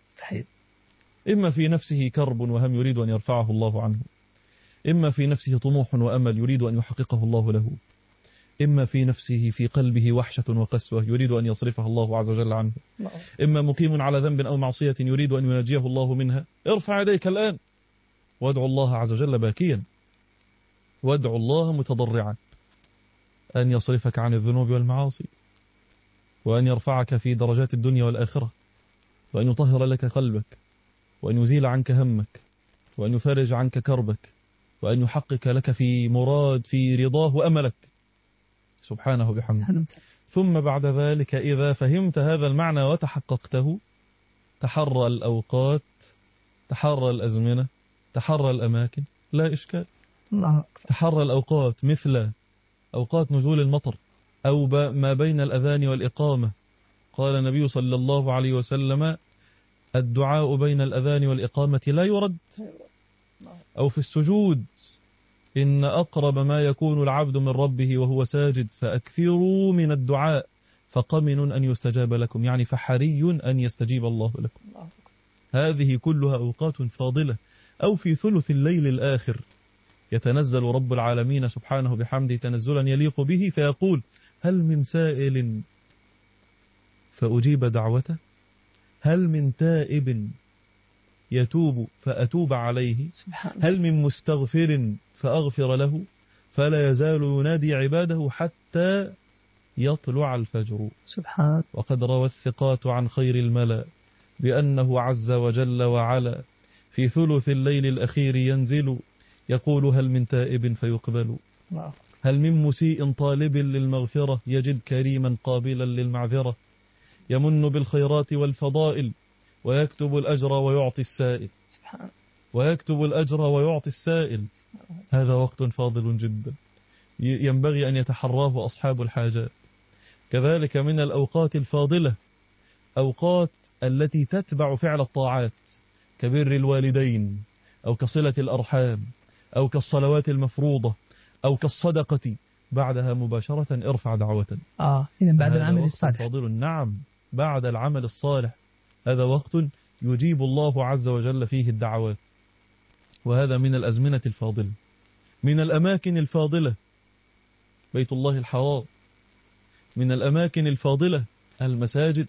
إما في نفسه كرب وهم يريد أن يرفعه الله عنه، إما في نفسه طموح وأمل يريد أن يحققه الله له، إما في نفسه في قلبه وحشة وقسوة يريد أن يصرفها الله عز وجل عنه، إما مقيم على ذنب أو معصية يريد أن يناجيه الله منها. ارفع يديك الآن وادعو الله عز وجل باكيا، وادعو الله متضرعا أن يصرفك عن الذنوب والمعاصي، وأن يرفعك في درجات الدنيا والآخرة، وأن يطهر لك قلبك، وأن يزيل عنك همك، وأن يفرج عنك كربك، وأن يحقق لك في مراد في رضاه وأملك سبحانه بحمده. ثم بعد ذلك إذا فهمت هذا المعنى وتحققته تحرى الأوقات، تحرى الأزمنة، تحرى الأماكن، لا إشكال. تحرى الأوقات مثل أوقات نزول المطر أو ما بين الأذان والإقامة. قال النبي صلى الله عليه وسلم الدعاء بين الأذان والإقامة لا يرد. أو في السجود إن أقرب ما يكون العبد من ربه وهو ساجد فأكثروا من الدعاء فقمن أن يستجاب لكم، يعني فحري أن يستجيب الله لكم. هذه كلها أوقات فاضلة. أو في ثلث الليل الآخر يتنزل رب العالمين سبحانه بحمده تنزلا يليق به فيقول هل من سائل فأجيب دعوته، هل من تائب يتوب فأتوب عليه، هل من مستغفر فأغفر له. فلا يزال ينادي عباده حتى يطلع الفجر. سبحان. وقد روى الثقات عن خير الملا بأنه عز وجل وعلا في ثلث الليل الأخير ينزل يقول هل من تائب فيقبل، هل من مسيء طالب للمغفرة يجد كريما قابلا للمعذرة، يمن بالخيرات والفضائل ويكتب الأجر ويعطي السائل. سبحان. ويكتب الأجر ويعطي السائل. هذا وقت فاضل جدا ينبغي أن يتحراه أصحاب الحاجات. كذلك من الأوقات الفاضلة أوقات التي تتبع فعل الطاعات كبر الوالدين أو كصلة الأرحام أو كالصلوات المفروضة أو كالصدقة، بعدها مباشرة ارفع دعوة. إذن بعد العمل الصالح. فاضل. نعم، بعد العمل الصالح هذا وقت يجيب الله عز وجل فيه الدعوات. وهذا من الأزمنة الفاضلة. من الأماكن الفاضلة بيت الله الحرام، من الأماكن الفاضلة المساجد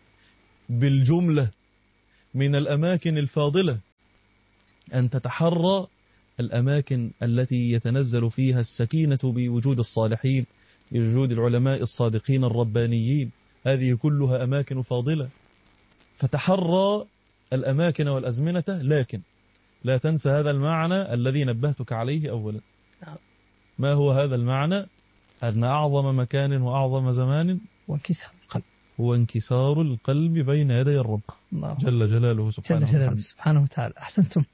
بالجملة. من الأماكن الفاضلة أن تتحرى الأماكن التي يتنزل فيها السكينة بوجود الصالحين، بوجود العلماء الصادقين الربانيين. هذه كلها أماكن فاضلة. فتحرى الأماكن والأزمنة، لكن لا تنسى هذا المعنى الذي نبهتك عليه أولا. ما هو هذا المعنى؟ أن أعظم مكان وأعظم زمان وانكسار القلب، هو انكسار القلب بين يدي الرب جل جلاله سبحانه سبحانه وتعالى. أحسنتم.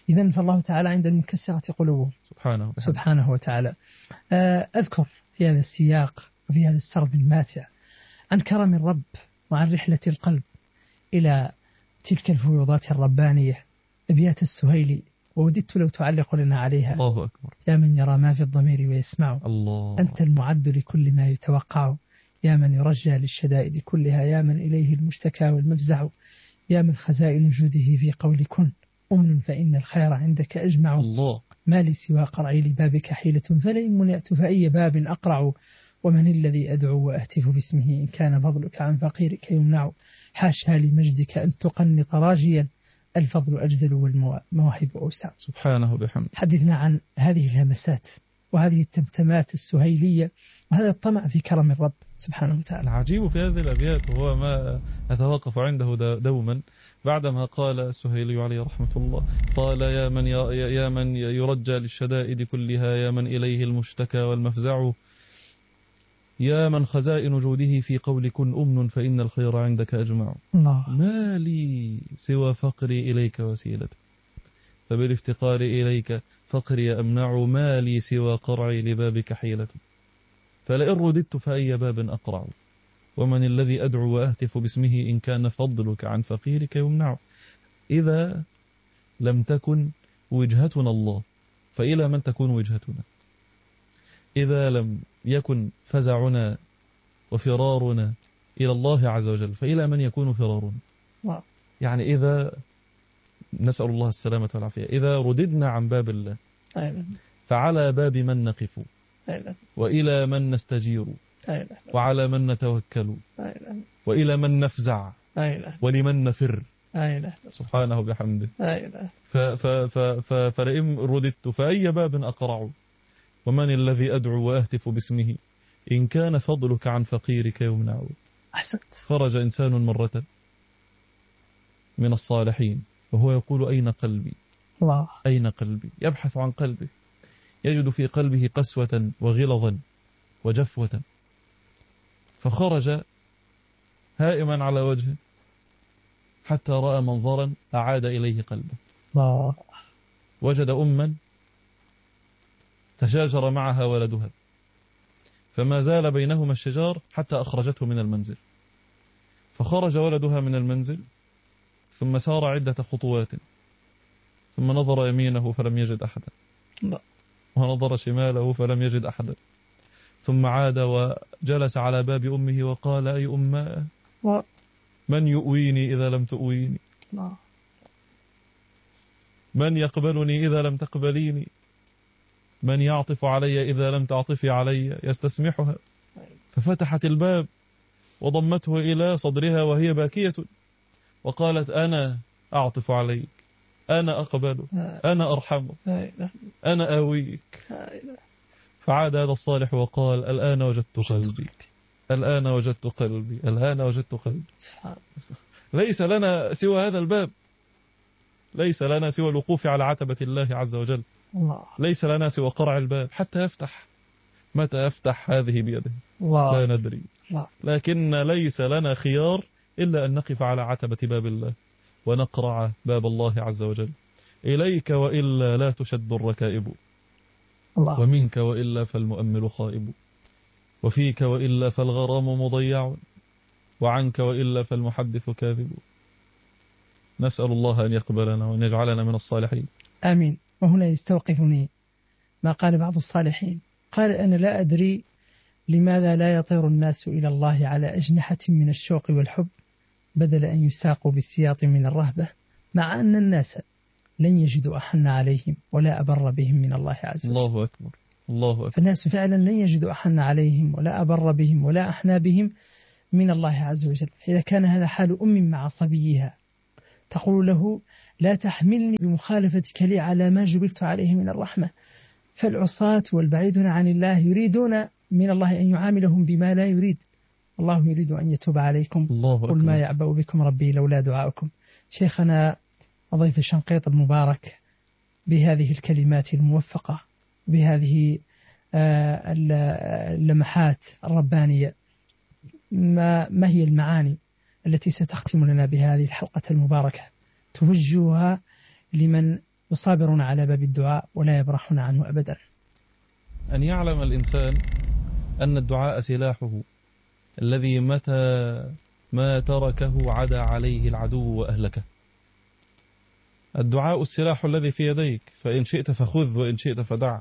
إذن فالله تعالى عند المنكسرة قلوبهم سبحانه وتعالى. أذكر في هذا السياق وفي هذا السرد الماتع عن كرم الرب وعن رحلة القلب إلى تلك الفيوضات الربانية أبيات السهيلي، ووددت لو تعلق لنا عليها. الله أكبر. يا من يرى ما في الضمير ويسمع، الله. أنت المعد لكل ما يتوقع، يا من يرجى للشدائد كلها، يا من إليه المشتكى والمفزع، يا من خزائن جوده في قول كن أمن فإن الخير عندك أجمع. الله. ما لي سوى قرعي لبابك حيلة، فلئن منعت فأي باب أقرع، ومن الذي أدعو وأهتف باسمه إن كان فضلك عن فقيرك يمنع. حاشا لمجدك أن تقنط راجيا، الفضل أجزل والمواهب أوسع. سبحانه بحمد. حدثنا عن هذه الهمسات وهذه التمتمات السهيلية وهذا الطمع في كرم الرب سبحانه وتعالى. العجيب في هذه الأبيات وهو ما أتوقف عنده دوما بعدما قال السهيلي عليه رحمة الله، قال يا من يرجى للشدائد كلها، يا من إليه المشتكى والمفزع، يا من خزائن جوده في قول كن أمن فإن الخير عندك أجمع. الله. ما لي سوى فقري إليك وسيلة، فبالافتقار إليك فقري أمنع، ما لي سوى قرعي لبابك حيلة، فلئن رددت فأي باب أقرع، ومن الذي أدعو وأهتف باسمه إن كان فضلك عن فقيرك يمنع. إذا لم تكن وجهتنا الله فإلى من تكون وجهتنا؟ إذا لم يكن فزعنا وفرارنا إلى الله عز وجل فإلى من يكون فرارنا؟ يعني إذا نسأل الله السلامة والعافية، إذا رددنا عن باب الله فعلى باب من نقف، وإلى من نستجير، وعلى من نتوكل، وإلى من نفزع، ولمن نفر سبحانه بحمده. فلئن رددت فأي باب أقرع، ومن الذي أدعو وأهتف باسمه إن كان فضلك عن فقيرك يمنع. أحسنت. خرج إنسان مرة من الصالحين وهو يقول أين قلبي؟ الله. أين قلبي؟ يبحث عن قلبه، يجد في قلبه قسوة وغلظا وجفوة، فخرج هائما على وجهه حتى رأى منظرا أعاد إليه قلبه. الله. وجد أما تشاجر معها ولدها، فما زال بينهما الشجار حتى أخرجته من المنزل، فخرج ولدها من المنزل ثم سار عدة خطوات، ثم نظر يمينه فلم يجد أحدا، ونظر شماله فلم يجد أحدا، ثم عاد وجلس على باب أمه وقال أي أماه من يؤويني إذا لم تؤويني، من يقبلني إذا لم تقبليني، من يعطف علي إذا لم تعطفي علي. يستسمحها، ففتحت الباب وضمته إلى صدرها وهي باكية وقالت أنا أعطف عليك، أنا أقبلك، أنا أرحمك، أنا آويك. فعاد هذا الصالح وقال الآن وجدت قلبي، الآن وجدت قلبي، الآن وجدت قلبي. ليس لنا سوى هذا الباب، ليس لنا سوى الوقوف على عتبة الله عز وجل، ليس لنا سوى قرع الباب حتى يفتح. متى يفتح هذه بيده لا ندري، لكن ليس لنا خيار إلا أن نقف على عتبة باب الله ونقرع باب الله عز وجل. إليك وإلا لا تشد الركائب، ومنك وإلا فالمؤمل خائب، وفيك وإلا فالغرام مضيع، وعنك وإلا فالمحدث كاذب. نسأل الله أن يقبلنا وأن يجعلنا من الصالحين. آمين. وهنا يستوقفني ما قال بعض الصالحين، قال أنا لا أدري لماذا لا يطير الناس إلى الله على أجنحة من الشوق والحب بدل أن يساقوا بالسياط من الرهبة، مع أن الناس لن يجدوا أحن عليهم ولا أبر بهم من الله عز وجل. الله أكبر، الله أكبر. فالناس فعلا لن يجدوا أحن عليهم ولا أبر بهم ولا أحنى بهم من الله عز وجل. إذا كان هذا حال أم مع صبيها تقول له لا تحملني بمخالفتك لي على ما جبلت عليه من الرحمة، فالعصاة والبعيدون عن الله يريدون من الله أن يعاملهم بما لا يريد. الله يريد أن يتوب عليكم، قل ما يعبأ بكم ربي لولا دعاؤكم. شيخنا ضيف الشنقيط المبارك بهذه الكلمات الموفقة، بهذه اللمحات الربانية، ما هي المعاني التي ستختم لنا بهذه الحلقة المباركة توجهها لمن يصابرون على باب الدعاء ولا يبرحون عنه أبدا. أن يعلم الإنسان أن الدعاء سلاحه الذي متى ما تركه عدا عليه العدو وأهلكه. الدعاء السلاح الذي في يديك، فإن شئت فخذ وإن شئت فدع.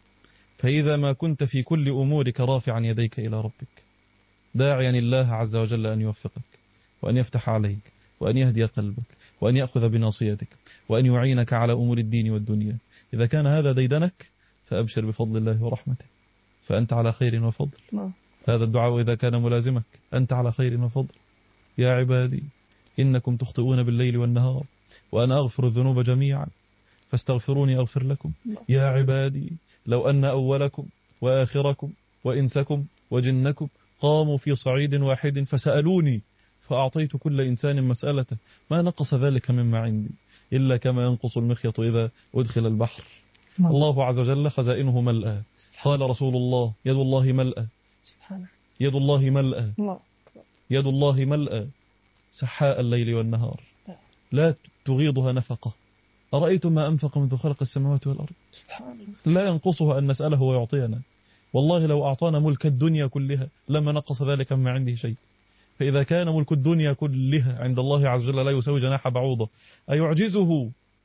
فإذا ما كنت في كل أمورك رافعا يديك إلى ربك داعيا الله عز وجل أن يوفقك وأن يفتح عليك وأن يهدي قلبك وأن يأخذ بناصيتك وأن يعينك على أمور الدين والدنيا، إذا كان هذا ديدنك فأبشر بفضل الله ورحمته، فأنت على خير وفضل. هذا الدعاء إذا كان ملازمك أنت على خير وفضل. يا عبادي إنكم تخطئون بالليل والنهار وأنا أغفر الذنوب جميعا فاستغفروني أغفر لكم. يا عبادي لو أن أولكم وآخركم وإنسكم وجنكم قاموا في صعيد واحد فسألوني فأعطيت كل إنسان مسألته ما نقص ذلك مما عندي إلا كما ينقص المخيط إذا أدخل البحر. الله عز وجل خزائنه ملأى. قال رسول الله يد الله ملأى، يد الله ملأى، يد الله ملأى سحاء الليل والنهار لا تغيضها نفقة. أرأيتم ما أنفق منذ خلق السماوات والأرض؟ لا ينقصها أن نسأله ويعطينا. والله لو أعطانا ملك الدنيا كلها لما نقص ذلك مما عنده شيء. فإذا كان ملك الدنيا كلها عند الله عز وجل لا يساوي جناح بعوضة، أيعجزه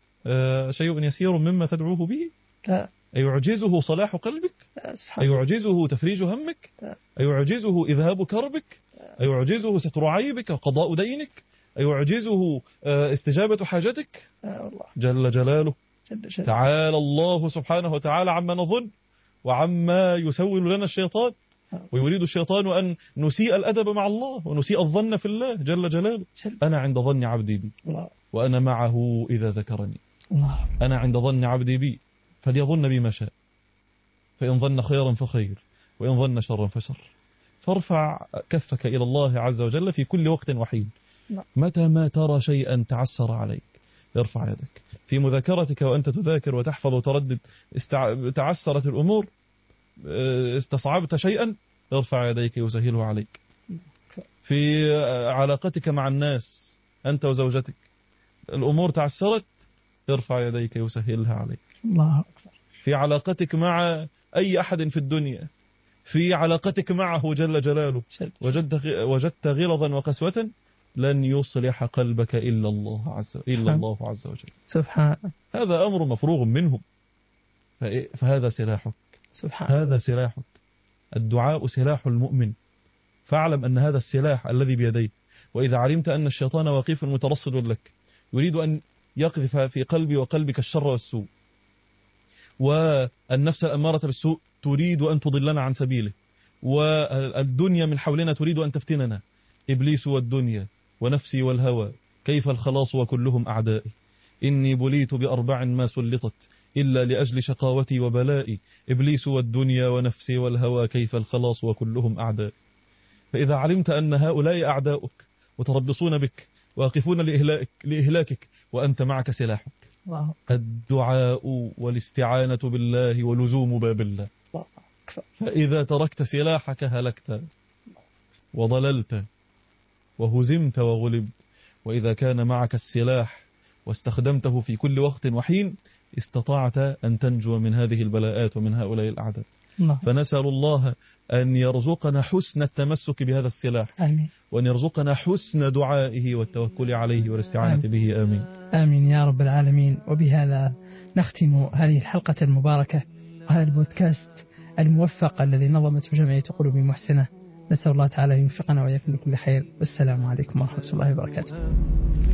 شيء يسير مما تدعوه به؟ لا. أيعجزه صلاح قلبك؟ أيعجزه تفريج همك؟ أيعجزه إذهاب كربك؟ أيعجزه ستر عيبك وقضاء دينك؟ أيعجزه استجابة حاجتك؟ جل جلاله. تعالى الله سبحانه وتعالى عما نظن وعما يسول لنا الشيطان. ويريد الشيطان أن نسيء الأدب مع الله ونسيء الظن في الله جل جلاله. أنا عند ظن عبدي بي وأنا معه إذا ذكرني. أنا عند ظن عبدي بي فليظن بي ما شاء، فإن ظن خيرا فخير وإن ظن شرا فشر. فارفع كفك إلى الله عز وجل في كل وقت وحين. متى ما ترى شيئا تعسر عليك ارفع يدك في مذاكرتك وأنت تذاكر وتحفظ وتردد، تعسرت الأمور، استصعبت شيئا ارفع يديك يسهله عليك. في علاقتك مع الناس أنت وزوجتك الأمور تعسرت ارفع يديك يسهلها عليك. الله أكبر. في علاقتك مع أي أحد في الدنيا، في علاقتك معه جل جلاله وجدت غلظا وقسوة لن يصلح قلبك إلا الله عز وجل. سبحان. هذا أمر مفروغ منه. فهذا سلاحك. سبحان. هذا سلاحك. الدعاء سلاح المؤمن. فاعلم أن هذا السلاح الذي بيديك، وإذا علمت أن الشيطان واقف مترصد لك يريد أن يقذف في قلبي وقلبك الشر والسوء، والنفس الأمارة بالسوء تريد أن تضلنا عن سبيله، والدنيا من حولنا تريد أن تفتننا، إبليس والدنيا ونفسي والهوى كيف الخلاص وكلهم أعدائي، إني بليت بأربع ما سلطت إلا لأجل شقاوتي وبلائي، إبليس والدنيا ونفسي والهوى كيف الخلاص وكلهم أعدائي. فإذا علمت أن هؤلاء أعداؤك متربصون بك واقفون لإهلاكك وأنت معك سلاحك الدعاء والاستعانة بالله ولزوم باب الله. فإذا تركت سلاحك هلكت وضللت وهزمت وغلبت. وإذا كان معك السلاح واستخدمته في كل وقت وحين استطعت أن تنجو من هذه البلاءات ومن هؤلاء الأعداء. فنسأل الله أن يرزقنا حسن التمسك بهذا السلاح. آمين. وأن يرزقنا حسن دعائه والتوكل عليه والاستعانة به. آمين آمين يا رب العالمين. وبهذا نختم هذه الحلقة المباركة وهذا البودكاست الموفق الذي نظمته جمعية قلوب محسنة. نسأل الله تعالى يوفقنا وإياكم لكل خير. والسلام عليكم ورحمة الله وبركاته.